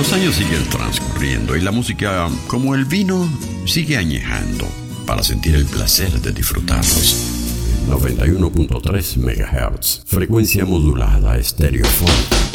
Los años siguen transcurriendo y la música, como el vino, sigue añejando para sentir el placer de disfrutarlos. 91.3 MHz, frecuencia modulada, Stereophonic.